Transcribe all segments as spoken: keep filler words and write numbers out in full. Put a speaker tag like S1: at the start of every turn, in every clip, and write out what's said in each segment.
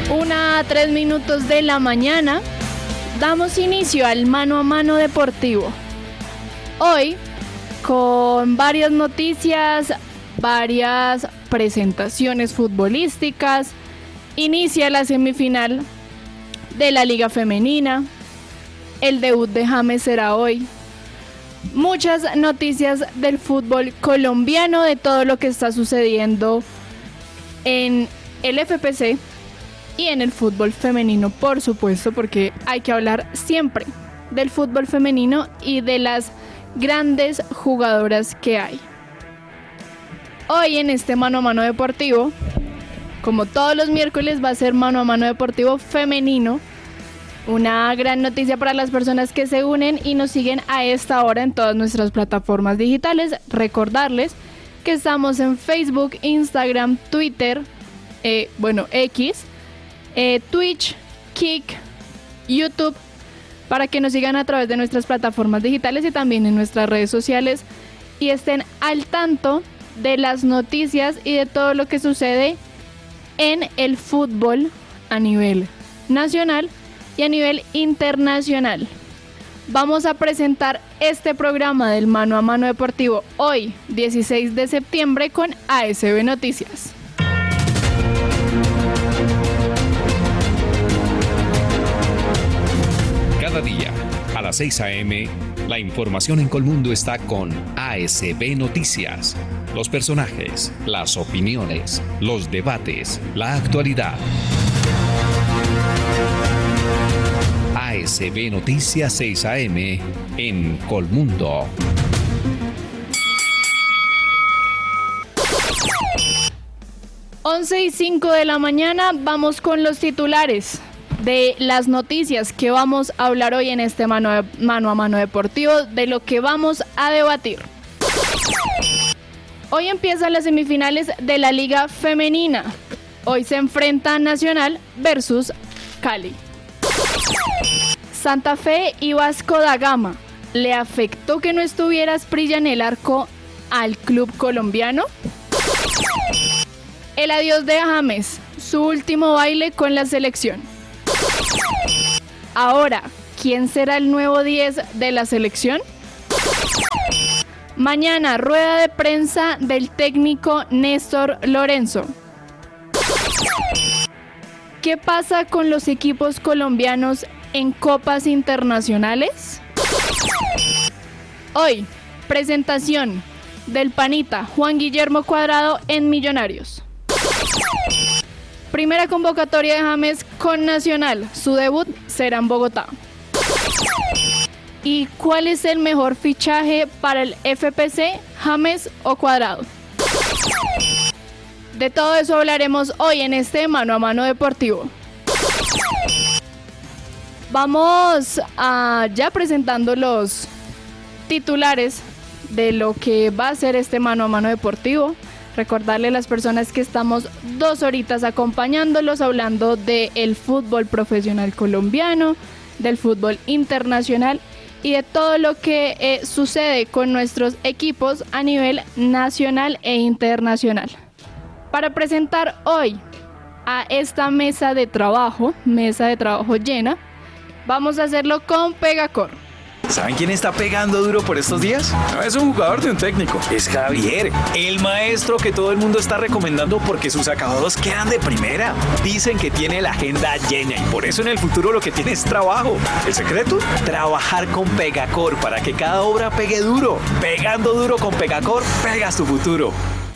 S1: Una a tres minutos de la mañana, damos inicio al Mano a Mano Deportivo. Hoy, con varias noticias, varias presentaciones futbolísticas, inicia la semifinal de la Liga Femenina. El debut de James será hoy. Muchas noticias del fútbol colombiano, de todo lo que está sucediendo en el F P C y en el fútbol femenino, por supuesto, porque hay que hablar siempre del fútbol femenino y de las grandes jugadoras que hay. Hoy en este Mano a Mano Deportivo, como todos los miércoles, va a ser Mano a Mano Deportivo femenino. Una gran noticia para las personas que se unen y nos siguen a esta hora en todas nuestras plataformas digitales. Recordarles que estamos en Facebook, Instagram, Twitter, eh, bueno, X, eh, Twitch, Kick, YouTube, para que nos sigan a través de nuestras plataformas digitales y también en nuestras redes sociales y estén al tanto de las noticias y de todo lo que sucede en el fútbol a nivel nacional y a nivel internacional. Vamos a presentar este programa del Mano a Mano Deportivo hoy, dieciséis de septiembre, con A S B Noticias.
S2: Cada día, a las seis a.m., la información en Colmundo está con A S B Noticias. Los personajes, las opiniones, los debates, la actualidad. A S B Noticias seis a.m. en Colmundo.
S1: once y cinco de la mañana, vamos con los titulares de las noticias que vamos a hablar hoy en este mano, de, mano a mano deportivo, de lo que vamos a debatir. Hoy empiezan las semifinales de la Liga Femenina. Hoy se enfrenta Nacional versus Cali. Santa Fe y Vasco da Gama. ¿Le afectó que no estuviera Asprilla en el arco al club colombiano? El adiós de James, su último baile con la selección. Ahora, ¿quién será el nuevo diez de la selección? Mañana, rueda de prensa del técnico Néstor Lorenzo. ¿Qué pasa con los equipos colombianos en copas internacionales? Hoy, presentación del panita Juan Guillermo Cuadrado en Millonarios. Primera convocatoria de James con Nacional. Su debut será en Bogotá. ¿Y cuál es el mejor fichaje para el F P C, James o Cuadrado? De todo eso hablaremos hoy en este Mano a Mano Deportivo. Vamos a ya presentando los titulares de lo que va a ser este Mano a Mano Deportivo. Recordarle a las personas que estamos dos horitas acompañándolos, hablando del fútbol profesional colombiano, del fútbol internacional y de todo lo que eh, sucede con nuestros equipos a nivel nacional e internacional. Para presentar hoy a esta mesa de trabajo, mesa de trabajo llena, vamos a hacerlo con Pegacor.
S3: ¿Saben quién está pegando duro por estos días? No es un jugador de un técnico, es Javier, el maestro que todo el mundo está recomendando porque sus acabados quedan de primera. Dicen que tiene la agenda llena y por eso en el futuro lo que tiene es trabajo. ¿El secreto? Trabajar con Pegacor para que cada obra pegue duro. Pegando duro con Pegacor, pegas tu futuro.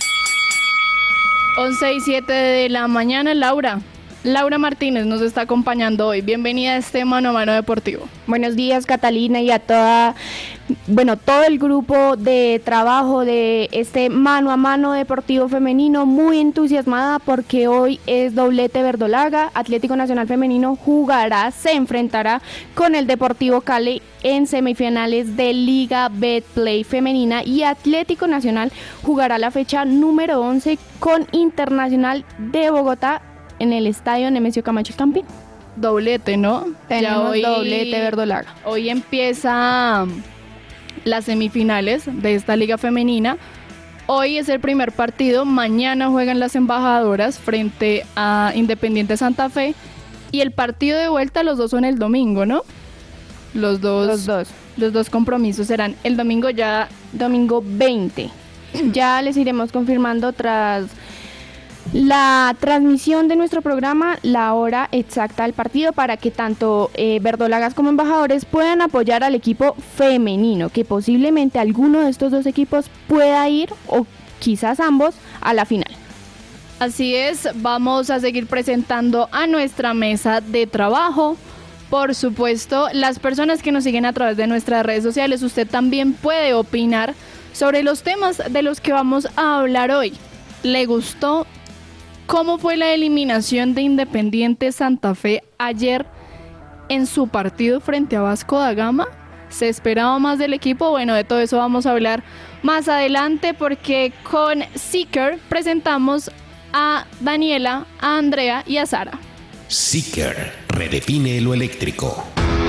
S1: once y siete de la mañana, Laura. Laura Martínez nos está acompañando hoy. Bienvenida a este Mano a Mano Deportivo.
S4: Buenos días, Catalina, y a toda, bueno, todo el grupo de trabajo de este Mano a Mano Deportivo Femenino. Muy entusiasmada porque hoy es doblete verdolaga. Atlético Nacional Femenino jugará, se enfrentará con el Deportivo Cali en semifinales de Liga Betplay Femenina, y Atlético Nacional jugará la fecha número once con Internacional de Bogotá en el estadio Nemesio Camacho Campín.
S1: Doblete, ¿no?
S4: Tenemos
S1: ya hoy,
S4: doblete verdolaga.
S1: Hoy empieza las semifinales de esta liga femenina. Hoy es el primer partido, mañana juegan las embajadoras frente a Independiente Santa Fe y el partido de vuelta, los dos son el domingo, ¿no? Los dos,
S4: Los dos.
S1: Los dos compromisos serán el domingo ya.
S4: Domingo veinte. Ya les iremos confirmando tras la transmisión de nuestro programa la hora exacta del partido para que tanto eh, verdolagas como embajadores puedan apoyar al equipo femenino, que posiblemente alguno de estos dos equipos pueda ir, o quizás ambos, a la final.
S1: Así es, vamos a seguir presentando a nuestra mesa de trabajo. Por supuesto, las personas que nos siguen a través de nuestras redes sociales, usted también puede opinar sobre los temas de los que vamos a hablar hoy. ¿Le gustó? ¿Cómo fue la eliminación de Independiente Santa Fe ayer en su partido frente a Vasco da Gama? ¿Se esperaba más del equipo? Bueno, de todo eso vamos a hablar más adelante porque con Seeker presentamos a Daniela, a Andrea y a Sara.
S2: Seeker redefine lo eléctrico.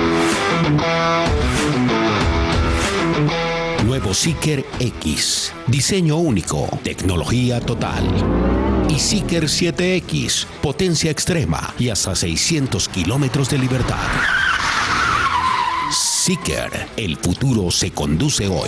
S2: Nuevo Seeker X, diseño único, tecnología total. Y Seeker siete X, potencia extrema y hasta seiscientos kilómetros de libertad. Seeker, el futuro se conduce hoy.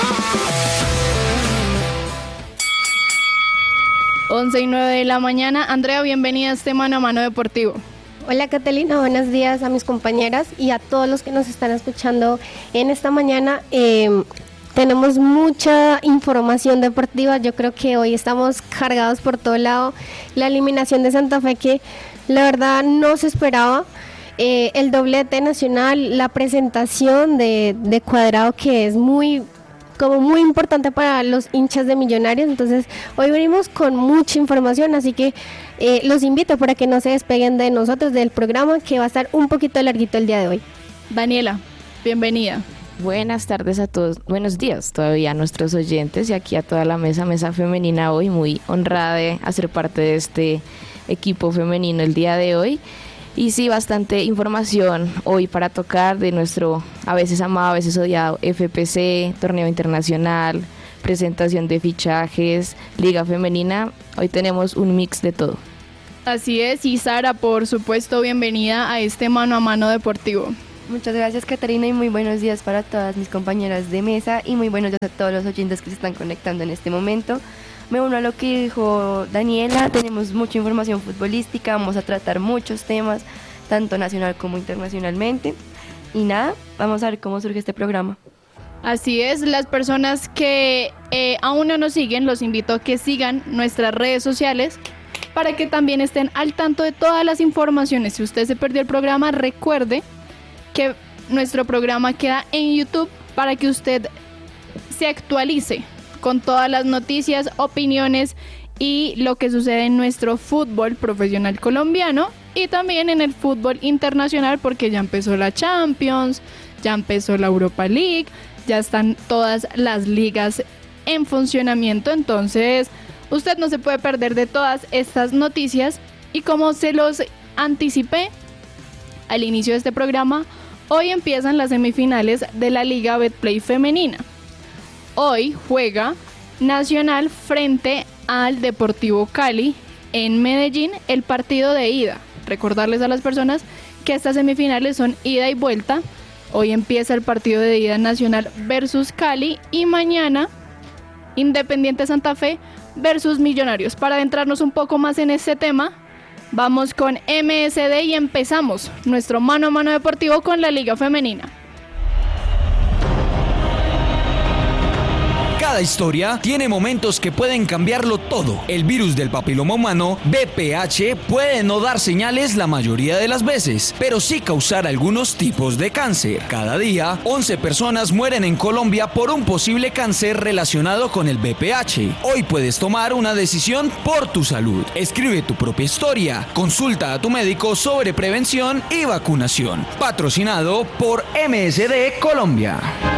S1: once y nueve de la mañana. Andrea, bienvenida a este Mano a Mano Deportivo.
S5: Hola Catalina, buenos días a mis compañeras y a todos los que nos están escuchando en esta mañana. Eh, tenemos mucha información deportiva, yo creo que hoy estamos cargados por todo lado. La eliminación de Santa Fe que la verdad no se esperaba, eh, el doblete nacional, la presentación de, de Cuadrado que es muy... como muy importante para los hinchas de Millonarios. Entonces hoy venimos con mucha información, así que eh, los invito para que no se despeguen de nosotros, del programa, que va a estar un poquito larguito el día de hoy.
S1: Daniela, bienvenida.
S6: Buenas tardes a todos, buenos días todavía a nuestros oyentes y aquí a toda la mesa, mesa femenina hoy, muy honrada de hacer parte de este equipo femenino el día de hoy. Y sí, bastante información hoy para tocar de nuestro a veces amado, a veces odiado F P C, torneo internacional, presentación de fichajes, liga femenina. Hoy tenemos un mix de todo.
S1: Así es, y Sara, por supuesto, bienvenida a este Mano a Mano Deportivo.
S7: Muchas gracias, Catarina, y muy buenos días para todas mis compañeras de mesa y muy buenos días a todos los oyentes que se están conectando en este momento. Me uno a lo que dijo Daniela, tenemos mucha información futbolística, vamos a tratar muchos temas, tanto nacional como internacionalmente. Y nada, vamos a ver cómo surge este programa.
S1: Así es, las personas que eh, aún no nos siguen, los invito a que sigan nuestras redes sociales para que también estén al tanto de todas las informaciones. Si usted se perdió el programa, recuerde que nuestro programa queda en YouTube para que usted se actualice con todas las noticias, opiniones y lo que sucede en nuestro fútbol profesional colombiano y también en el fútbol internacional, porque ya empezó la Champions, ya empezó la Europa League, ya están todas las ligas en funcionamiento. Entonces usted no se puede perder de todas estas noticias y como se los anticipé al inicio de este programa, hoy empiezan las semifinales de la Liga Betplay femenina. Hoy juega Nacional frente al Deportivo Cali en Medellín, el partido de ida. Recordarles a las personas que estas semifinales son ida y vuelta. Hoy empieza el partido de ida Nacional versus Cali y mañana Independiente Santa Fe versus Millonarios. Para adentrarnos un poco más en este tema, vamos con M S D y empezamos nuestro Mano a Mano Deportivo con la Liga Femenina.
S3: Cada historia tiene momentos que pueden cambiarlo todo. El virus del papiloma humano, V P H, puede no dar señales la mayoría de las veces, pero sí causar algunos tipos de cáncer. Cada día, once personas mueren en Colombia por un posible cáncer relacionado con el V P H. Hoy puedes tomar una decisión por tu salud. Escribe tu propia historia. Consulta a tu médico sobre prevención y vacunación. Patrocinado por M S D Colombia.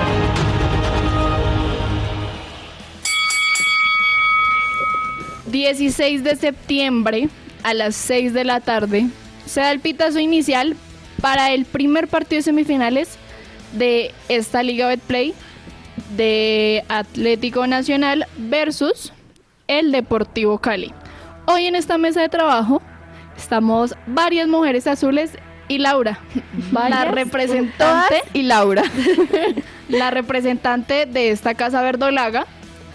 S1: dieciséis de septiembre a las seis de la tarde se da el pitazo inicial para el primer partido de semifinales de esta Liga Betplay de Atlético Nacional versus el Deportivo Cali. Hoy en esta mesa de trabajo estamos varias mujeres azules y Laura, la representante
S4: y Laura,
S1: la representante de esta casa verdolaga,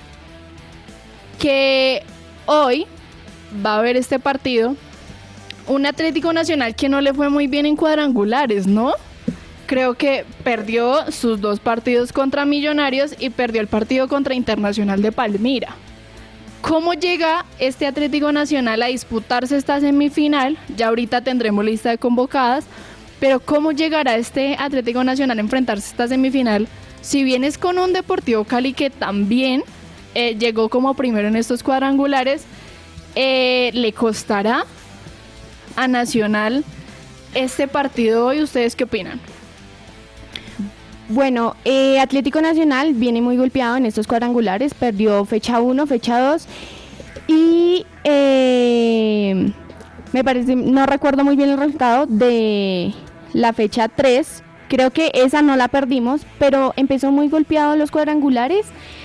S1: que hoy va a ver este partido. Un Atlético Nacional que no le fue muy bien en cuadrangulares, ¿no? Creo que perdió sus dos partidos contra Millonarios y perdió el partido contra Internacional de Palmira. ¿Cómo llega este Atlético Nacional a disputarse esta semifinal? Ya ahorita tendremos lista de convocadas, pero ¿cómo llegará este Atlético Nacional a enfrentarse a esta semifinal? Si vienes con un Deportivo Cali que también eh, llegó como primero en estos cuadrangulares, eh, ¿le costará a Nacional este partido hoy? ¿Ustedes qué opinan?
S4: Bueno, eh, Atlético Nacional viene muy golpeado en estos cuadrangulares, perdió fecha uno, fecha dos y eh, me parece, no recuerdo muy bien el resultado de la fecha tres, creo que esa no la perdimos, pero empezó muy golpeado en los cuadrangulares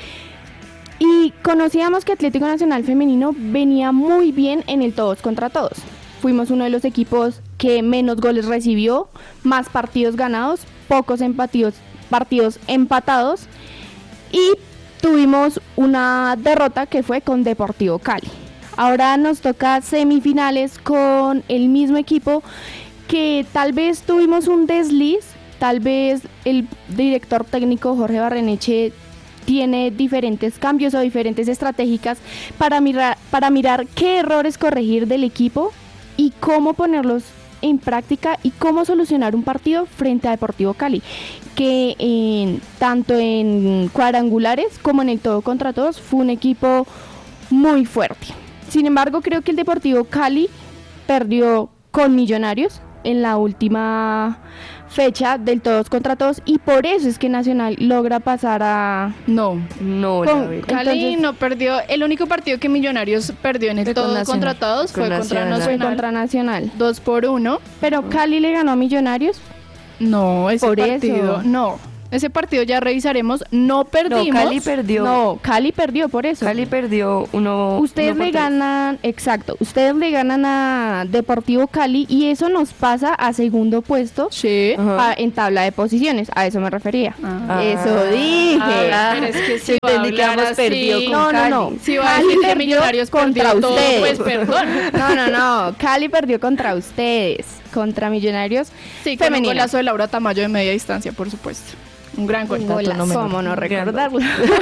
S4: y conocíamos que Atlético Nacional femenino venía muy bien en el todos contra todos. Fuimos uno de los equipos que menos goles recibió, más partidos ganados, pocos empatidos, partidos empatados y tuvimos una derrota que fue con Deportivo Cali. Ahora nos toca semifinales con el mismo equipo que tal vez tuvimos un desliz, tal vez el director técnico Jorge Barreneche tiene diferentes cambios o diferentes estratégicas para mirar, para mirar qué errores corregir del equipo y cómo ponerlos en práctica y cómo solucionar un partido frente a Deportivo Cali, que en, tanto en cuadrangulares como en el todo contra todos fue un equipo muy fuerte. Sin embargo, creo que el Deportivo Cali perdió con Millonarios en la última fecha del todos contra todos y por eso es que Nacional logra pasar a...
S1: No,
S7: No, la
S1: con
S7: verdad.
S1: Cali
S4: Entonces-
S1: no perdió. El único partido que Millonarios perdió en el
S6: Fue con
S1: todos
S6: Nacional.
S1: contra todos
S7: Con
S1: fue contra
S7: Nacional.
S4: fue
S1: Nacional.
S4: contra Nacional.
S1: Dos por uno.
S4: Pero Cali le ganó a Millonarios.
S1: No, ese
S4: Por
S1: partido,
S4: eso.
S1: no. Ese partido ya revisaremos. No perdimos.
S7: No, Cali perdió.
S4: No, Cali perdió por eso.
S7: Cali perdió uno.
S4: Ustedes
S7: uno por
S4: le
S7: tres.
S4: ganan, exacto, ustedes le ganan a Deportivo Cali y eso nos pasa a segundo puesto
S1: Sí.
S7: Ajá.
S4: a- en tabla de posiciones, a eso me refería.
S1: Ah.
S4: Eso dije.
S1: Ah, pero es que si
S7: Yo
S1: va a
S7: entendí que
S1: hablar
S7: habíamos
S1: así-
S7: perdido con
S4: No, no,
S7: Cali.
S4: no.
S1: Si va a
S4: Cali
S1: decir que
S4: perdió
S1: Millonarios
S4: contra
S1: perdió todo,
S4: ustedes.
S1: pues perdón.
S4: No, no, no, Cali perdió contra ustedes, contra Millonarios
S1: Sí, con un
S4: femenino.
S1: golazo de Laura Tamayo de media distancia, por supuesto. Un gran gol.
S4: Un golazo,
S6: no menor.
S4: ¿cómo no recordarlo?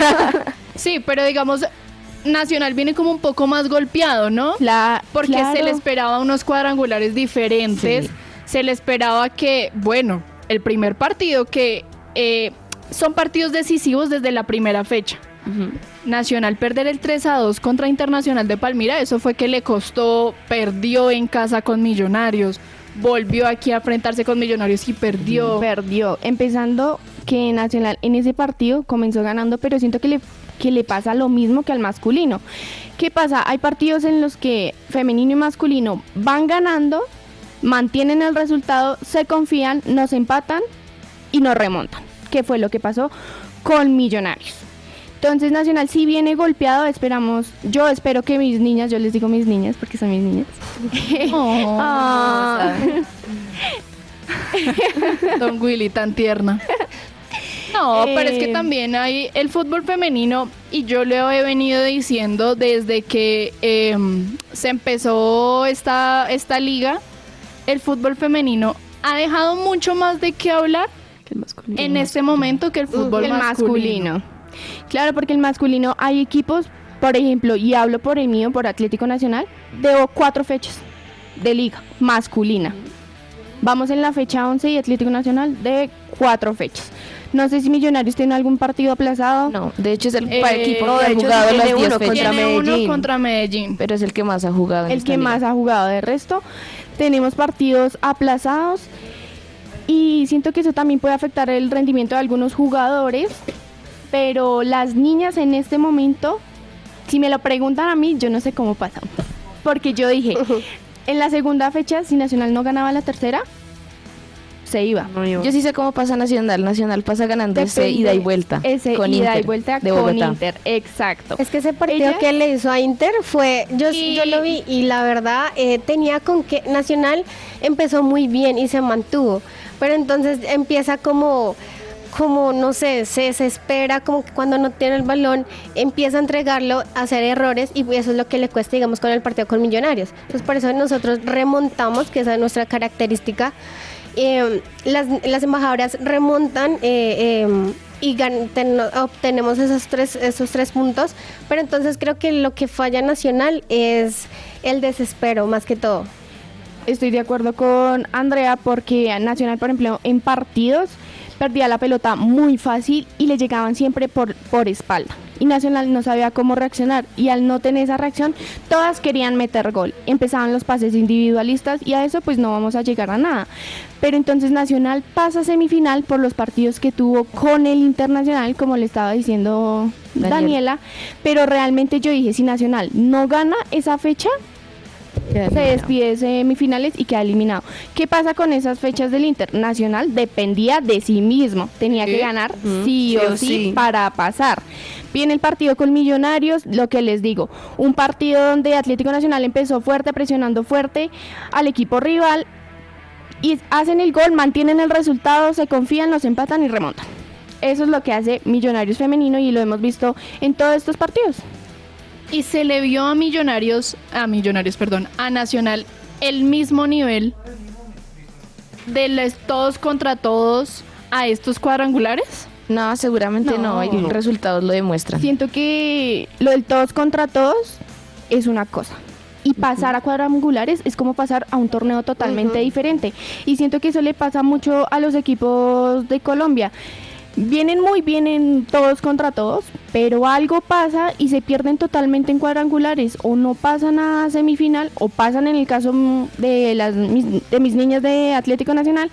S1: Sí, pero digamos, Nacional viene como un poco más golpeado, ¿no?
S4: La-
S1: Porque
S4: claro.
S1: se le esperaba unos cuadrangulares diferentes.
S6: Sí.
S1: Se le esperaba que, bueno, el primer partido que eh, son partidos decisivos desde la primera fecha.
S7: Ujú.
S1: Nacional perder el tres a dos contra Internacional de Palmira, eso fue que le costó, perdió en casa con Millonarios, volvió aquí a enfrentarse con Millonarios y perdió.
S4: Perdió, empezando que Nacional en ese partido comenzó ganando, pero siento que le, que le pasa lo mismo que al masculino. ¿Qué pasa? Hay partidos en los que femenino y masculino van ganando, mantienen el resultado, se confían, nos empatan y nos remontan, que fue lo que pasó con Millonarios. Entonces Nacional sí viene golpeado, esperamos, yo espero que mis niñas, yo les digo mis niñas porque son mis niñas.
S1: Oh,
S4: Ah.
S1: Don Willy, tan tierna. No, pero es que
S4: Eh.
S1: también hay el fútbol femenino y yo lo he venido diciendo desde que eh, se empezó esta, esta liga, el fútbol femenino ha dejado mucho más de qué hablar
S7: Que el masculino.
S1: en este momento que el fútbol
S4: el
S1: masculino.
S4: masculino. Claro, porque el masculino hay equipos, por ejemplo, y hablo por el mío, por Atlético Nacional, de cuatro fechas de liga masculina. Vamos en la fecha once y Atlético Nacional de cuatro fechas. No sé si Millonarios tiene algún partido aplazado.
S6: No, de hecho es el
S1: Eh,
S6: pa- equipo
S7: no,
S6: que
S7: de
S6: ha
S7: hecho,
S6: jugado
S7: sí
S6: las
S7: tiene
S6: diez
S7: uno
S6: fechas,
S7: contra
S1: Tiene uno
S7: Medellín.
S1: contra Medellín.
S6: pero es el que más ha jugado en
S4: El
S6: esta
S4: que
S6: liga.
S4: más ha jugado. De resto, tenemos partidos aplazados y siento que eso también puede afectar el rendimiento de algunos jugadores, pero las niñas en este momento, si me lo preguntan a mí, yo no sé cómo pasa, porque yo dije, en la segunda fecha, si Nacional no ganaba la tercera, se iba.
S7: No iba.
S6: Yo sí sé cómo pasa Nacional. Nacional pasa ganando ese
S4: Depende-
S6: ida y vuelta.
S4: Ese
S6: con
S4: ida
S6: Inter
S4: y vuelta
S6: de
S4: con
S6: Bogotá.
S4: Inter, exacto.
S5: Es que ese partido
S4: Ella-
S5: que le hizo a Inter fue, yo,
S4: Y-
S5: yo lo vi y la verdad eh, tenía con que Nacional empezó muy bien y se mantuvo, pero entonces empieza como, como no sé, se desespera, como que cuando no tiene el balón empieza a entregarlo, a hacer errores y eso es lo que le cuesta, digamos, con el partido con Millonarios. Entonces por eso nosotros remontamos, que esa es nuestra característica. Eh, las, las embajadoras remontan eh, eh, y gan- ten- obtenemos esos tres, esos tres puntos, pero entonces creo que lo que falla Nacional es el desespero más que todo.
S4: Estoy de acuerdo con Andrea porque Nacional, por ejemplo, en partidos perdía la pelota muy fácil y le llegaban siempre por, por espalda. Y Nacional no sabía cómo reaccionar y al no tener esa reacción, todas querían meter gol. Empezaban los pases individualistas y a eso pues no vamos a llegar a nada. Pero entonces Nacional pasa a semifinal por los partidos que tuvo con el Internacional, como le estaba diciendo
S6: Daniel.
S4: Daniela. Pero realmente yo dije, si Nacional no gana esa fecha,
S6: Queda
S4: se
S6: eliminado.
S4: despide de semifinales y queda eliminado. ¿Qué pasa con esas fechas del Inter? Nacional dependía de sí mismo, tenía que ganar
S7: Ujú.
S4: sí,
S7: Sí
S4: o
S7: o
S4: sí,
S7: sí.
S4: para pasar. Viene el partido con Millonarios, lo que les digo, un partido donde Atlético Nacional empezó fuerte, presionando fuerte al equipo rival y hacen el gol, mantienen el resultado, se confían, los empatan y remontan. Eso es lo que hace Millonarios femenino y lo hemos visto en todos estos partidos.
S1: Y se le vio a Millonarios, a Millonarios, perdón, a Nacional el mismo nivel de los todos contra todos a estos cuadrangulares.
S6: No, seguramente no,
S4: No.
S6: y los resultados lo demuestran.
S4: Siento que lo del todos contra todos es una cosa. Y pasar a cuadrangulares es como pasar a un torneo totalmente
S7: Ujú.
S4: diferente. Y siento que eso le pasa mucho a los equipos de Colombia. Vienen muy bien en todos contra todos, pero algo pasa y se pierden totalmente en cuadrangulares. O no pasan a semifinal, o pasan en el caso mm, de, las, mis, de mis niñas de Atlético Nacional.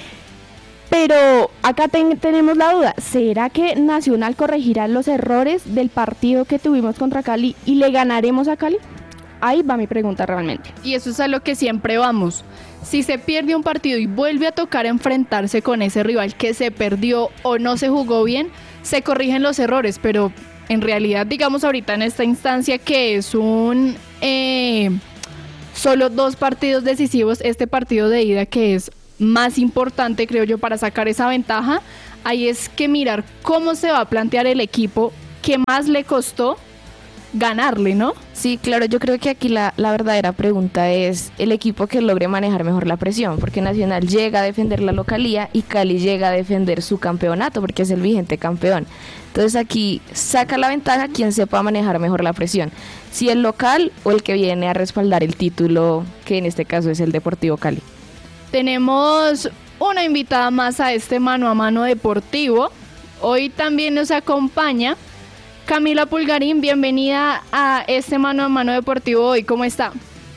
S4: Pero acá ten- tenemos la duda, ¿será que Nacional corregirá los errores del partido que tuvimos contra Cali y le ganaremos a Cali? Ahí va mi pregunta realmente.
S1: Y eso es a lo que siempre vamos. Si se pierde un partido y vuelve a tocar enfrentarse con ese rival que se perdió o no se jugó bien, se corrigen los errores, pero en realidad, digamos ahorita en esta instancia que es un eh, solo dos partidos decisivos, este partido de ida que es más importante, creo yo, para sacar esa ventaja, ahí es que mirar cómo se va a plantear el equipo, qué más le costó ganarle, ¿no?
S6: Sí, claro, yo creo que aquí la, la verdadera pregunta es el equipo que logre manejar mejor la presión, porque Nacional llega a defender la localía y Cali llega a defender su campeonato, porque es el vigente campeón. Entonces aquí saca la ventaja quien sepa manejar mejor la presión, si el local o el que viene a respaldar el título, que en este caso es el Deportivo Cali.
S1: Tenemos una invitada más a este mano a mano deportivo. Hoy también nos acompaña Camila Pulgarín. Bienvenida a este mano a mano deportivo hoy. ¿Cómo está?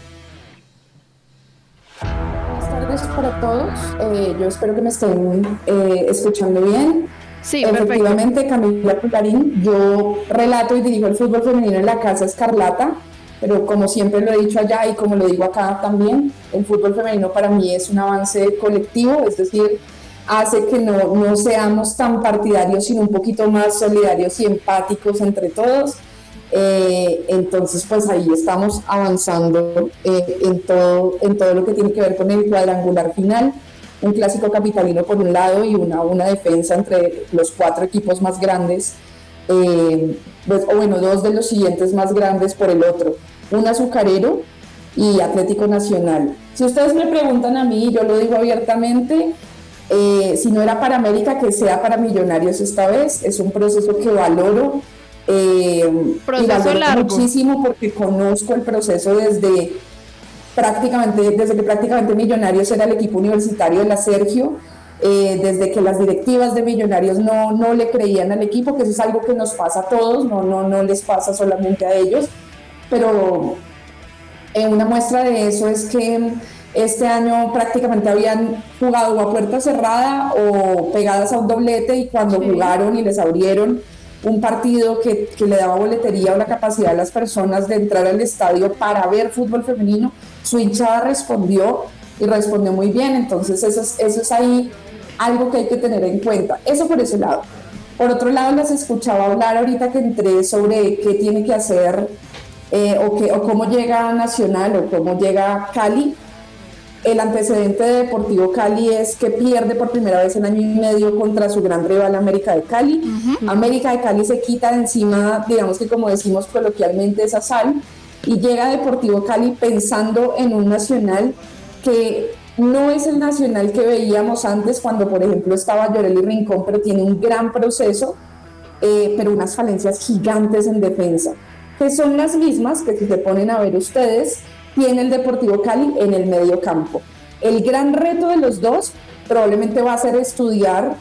S8: Buenas tardes para todos. Eh, yo espero que me estén eh, escuchando bien.
S1: Sí, perfecto.
S8: Efectivamente, Camila Pulgarín. Yo relato y dirijo el fútbol femenino en la Casa Escarlata, pero como siempre lo he dicho allá y como lo digo acá también, el fútbol femenino para mí es un avance colectivo, es decir, hace que no, no seamos tan partidarios, sino un poquito más solidarios y empáticos entre todos. Eh, entonces, pues ahí estamos avanzando eh, en, todo, en todo lo que tiene que ver con el cuadrangular final. Un clásico capitalino por un lado y una, una defensa entre los cuatro equipos más grandes, eh, pues, o bueno, dos de los siguientes más grandes por el otro, un azucarero y Atlético Nacional. Si ustedes me preguntan a mí, yo lo digo abiertamente, eh, si no era para América, que sea para Millonarios esta vez. Es un proceso que valoro, eh,
S1: Proceso
S8: y valoro
S1: largo.
S8: muchísimo porque conozco el proceso desde prácticamente, desde que prácticamente Millonarios era el equipo universitario de la Sergio, eh, desde que las directivas de Millonarios no, no le creían al equipo, que eso es algo que nos pasa a todos, no, no, no les pasa solamente a ellos, pero eh, una muestra de eso es que este año prácticamente habían jugado o a puerta cerrada o pegadas a un doblete, y cuando
S1: Sí.
S8: jugaron y les abrieron un partido que, que le daba boletería o la capacidad a las personas de entrar al estadio para ver fútbol femenino, su hinchada respondió y respondió muy bien, entonces eso es, eso es ahí algo que hay que tener en cuenta. Eso por ese lado. Por otro lado, las escuchaba hablar ahorita que entré sobre qué tiene que hacer eh, o, qué, o cómo llega Nacional o cómo llega Cali. El antecedente de Deportivo Cali es que pierde por primera vez en año y medio contra su gran rival América de Cali. Uh-huh. América de Cali se quita de encima, digamos que como decimos coloquialmente, esa sal, y llega Deportivo Cali pensando en un Nacional que no es el Nacional que veíamos antes cuando, por ejemplo, estaba Llorel y Rincón, pero tiene un gran proceso, eh, pero unas falencias gigantes en defensa, que son las mismas que si se ponen a ver ustedes, tiene el Deportivo Cali en el medio campo. El gran reto de los dos probablemente va a ser estudiar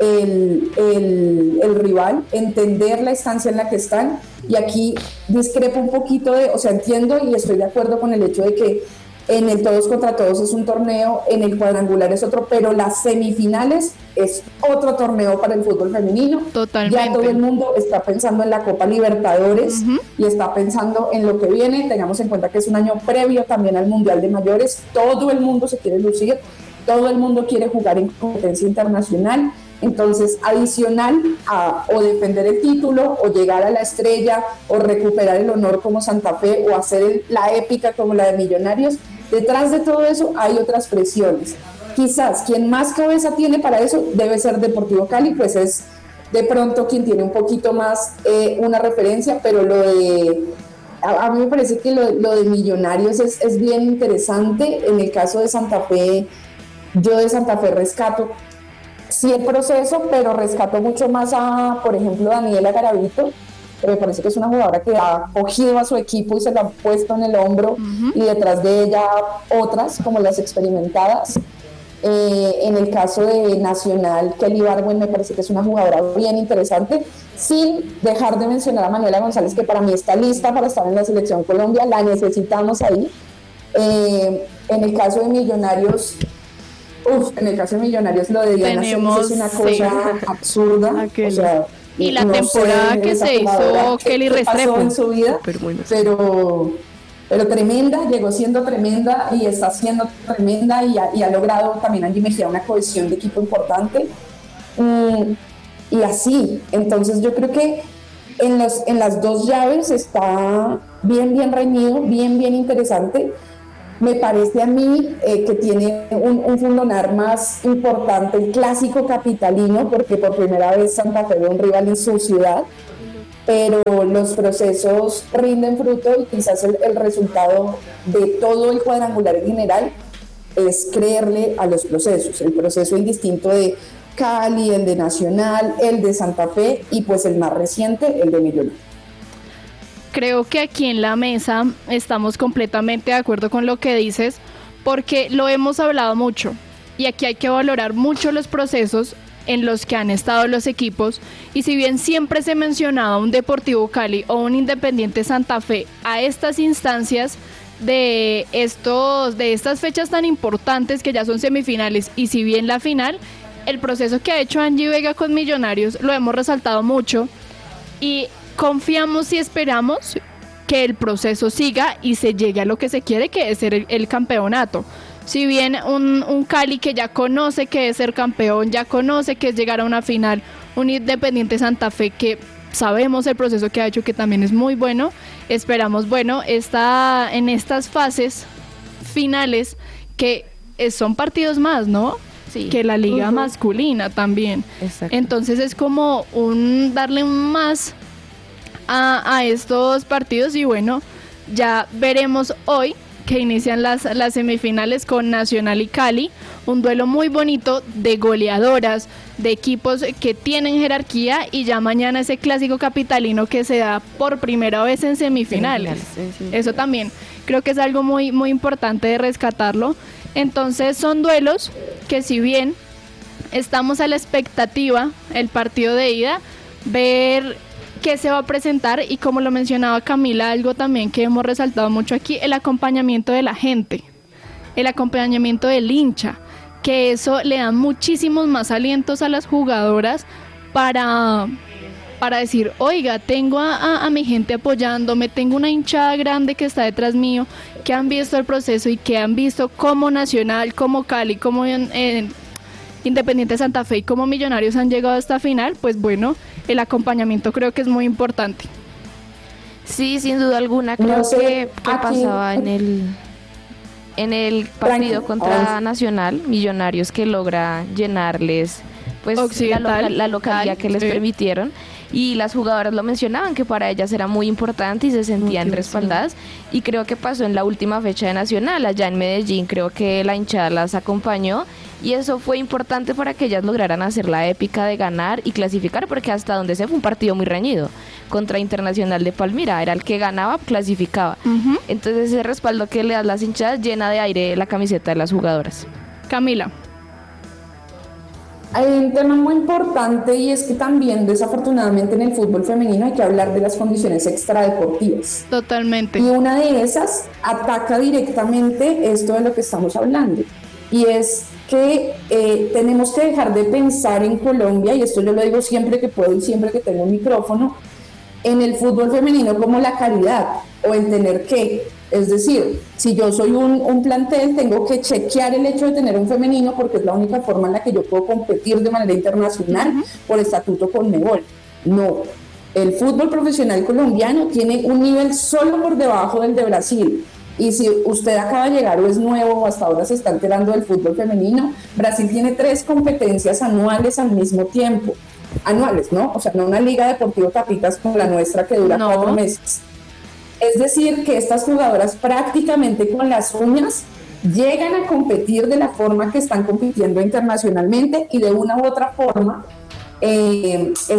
S8: el, el, el rival, entender la estancia en la que están, y aquí discrepo un poquito de, o sea, entiendo y estoy de acuerdo con el hecho de que en el todos contra todos es un torneo, en el cuadrangular es otro, pero las semifinales es otro torneo para el fútbol femenino.
S1: Totalmente.
S8: Ya todo el mundo está pensando en la Copa Libertadores uh-huh. y está pensando en lo que viene. Tengamos en cuenta que es un año previo también al Mundial de Mayores. Todo el mundo se quiere lucir, todo el mundo quiere jugar en competencia internacional. Entonces, adicional a o defender el título, o llegar a la estrella, o recuperar el honor como Santa Fe, o hacer el, la épica como la de Millonarios, detrás de todo eso hay otras presiones. Quizás quien más cabeza tiene para eso debe ser Deportivo Cali, pues es de pronto quien tiene un poquito más eh, una referencia, pero lo de... A, a mí me parece que lo, lo de Millonarios es, es bien interesante. En el caso de Santa Fe, yo de Santa Fe rescato sí el proceso, pero rescato mucho más a, por ejemplo, Daniela Garavito, que me parece que es una jugadora que ha cogido a su equipo y se lo ha puesto en el hombro, uh-huh. y detrás de ella otras, como las experimentadas. Eh, en el caso de Nacional, Kelly Barwen me parece que es una jugadora bien interesante, sin dejar de mencionar a Manuela González, que para mí está lista para estar en la Selección Colombia, la necesitamos ahí. Eh, en el caso de Millonarios, Uf, en el caso de Millonarios lo de Diana Tenemos, es una cosa sí. absurda. O sea,
S1: y la no temporada sé, que se hizo Kelly Restrepo
S8: en su vida, bueno, pero, pero tremenda, llegó siendo tremenda y está siendo tremenda, y ha, y ha logrado también Angie Mejía una cohesión de equipo importante. Mm, y así, entonces yo creo que en, los, en las dos llaves está bien, bien reñido, bien, bien interesante. Me parece a mí eh, que tiene un, un fundonar más importante el clásico capitalino, porque por primera vez Santa Fe ve un rival en su ciudad, pero los procesos rinden fruto, y quizás el, el resultado de todo el cuadrangular en general es creerle a los procesos, el proceso indistinto de Cali, el de Nacional, el de Santa Fe y pues el más reciente, el de Millonarios.
S1: Creo que aquí en la mesa estamos completamente de acuerdo con lo que dices, porque lo hemos hablado mucho, y aquí hay que valorar mucho los procesos en los que han estado los equipos, y si bien siempre se mencionaba un Deportivo Cali o un Independiente Santa Fe a estas instancias de estos de estas fechas tan importantes que ya son semifinales, y si bien la final, el proceso que ha hecho Angie Vega con Millonarios lo hemos resaltado mucho, y confiamos y esperamos que el proceso siga y se llegue a lo que se quiere, que es ser el, el campeonato. Si bien un, un Cali que ya conoce que es ser campeón, ya conoce que es llegar a una final, un Independiente Santa Fe que sabemos el proceso que ha hecho, que también es muy bueno, esperamos, bueno, está en estas fases finales que son partidos más, ¿no? Sí. Que la liga uh-huh. masculina también. Exacto. Entonces es como un darle un más A, a estos partidos, y bueno, ya veremos hoy que inician las, las semifinales con Nacional y Cali, un duelo muy bonito de goleadoras, de equipos que tienen jerarquía, y ya mañana ese clásico capitalino que se da por primera vez en semifinales. Sí, sí, sí. Eso también creo que es algo muy, muy importante de rescatarlo. Entonces son duelos que, si bien estamos a la expectativa, el partido de ida, ver qué se va a presentar, y como lo mencionaba Camila, algo también que hemos resaltado mucho aquí, el acompañamiento de la gente, el acompañamiento del hincha, que eso le da muchísimos más alientos a las jugadoras para, para decir, oiga, tengo a, a, a mi gente apoyándome, tengo una hinchada grande que está detrás mío, que han visto el proceso y que han visto cómo Nacional, como Cali, como en, en Independiente Santa Fe y como Millonarios han llegado a esta final, pues bueno, el acompañamiento creo que es muy importante.
S6: Sí, sin duda alguna, creo
S8: No sé,
S6: que, que
S8: aquí-
S6: pasaba en el en el partido
S8: Tranqui-
S6: contra
S8: ah,
S6: Nacional, Millonarios que logra llenarles pues la,
S1: Occidental,
S6: loca- la localidad que les
S1: sí.
S6: permitieron, y las jugadoras lo mencionaban que para ellas era muy importante y se sentían
S7: Mucho,
S6: respaldadas, y creo que pasó en la última fecha de Nacional allá en Medellín, creo que la hinchada las acompañó y eso fue importante para que ellas lograran hacer la épica de ganar y clasificar, porque hasta donde se fue un partido muy reñido contra Internacional de Palmira, era el que ganaba, clasificaba.
S1: Uh-huh.
S6: Entonces ese respaldo que le das las hinchadas llena de aire la camiseta de las jugadoras.
S1: Camila.
S8: Hay un tema muy importante y es que también desafortunadamente en el fútbol femenino hay que hablar de las condiciones extradeportivas.
S1: Totalmente.
S8: Y una de esas ataca directamente esto de lo que estamos hablando. Y es que eh, tenemos que dejar de pensar en Colombia, y esto yo lo digo siempre que puedo y siempre que tengo un micrófono, en el fútbol femenino como la caridad o en tener que, es decir, si yo soy un, un plantel, tengo que chequear el hecho de tener un femenino porque es la única forma en la que yo puedo competir de manera internacional uh-huh. por estatuto Conmebol. No, el fútbol profesional colombiano tiene un nivel solo por debajo del de Brasil. Y si usted acaba de llegar o es nuevo o hasta ahora se está enterando del fútbol femenino, Brasil tiene tres competencias anuales al mismo tiempo. Anuales, ¿no? O sea, no una liga deportiva tapitas como la nuestra que dura no. cuatro meses. Es decir, que estas jugadoras prácticamente con las uñas llegan a competir de la forma que están compitiendo internacionalmente y de una u otra forma eh,